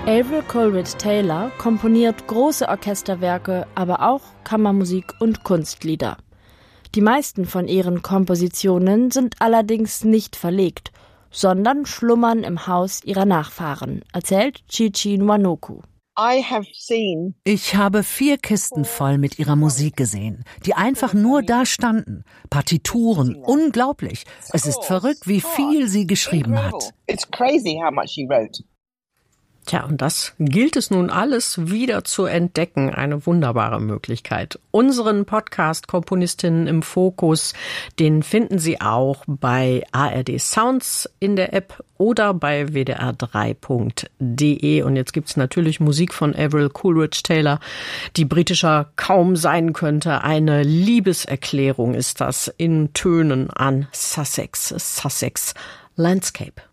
Avril Coleridge-Taylor komponiert große Orchesterwerke, aber auch Kammermusik und Kunstlieder. Die meisten von ihren Kompositionen sind allerdings nicht verlegt, sondern schlummern im Haus ihrer Nachfahren, erzählt Chichi Nwanoku. Ich habe 4 Kisten voll mit ihrer Musik gesehen, die einfach nur da standen. Partituren, unglaublich. Es ist verrückt, wie viel sie geschrieben hat. Tja, und das gilt es nun alles wieder zu entdecken. Eine wunderbare Möglichkeit. Unseren Podcast Komponistinnen im Fokus, den finden Sie auch bei ARD Sounds in der App oder bei wdr3.de. Und jetzt gibt's natürlich Musik von Avril Coleridge-Taylor, die britischer kaum sein könnte. Eine Liebeserklärung ist das in Tönen an Sussex Landscape.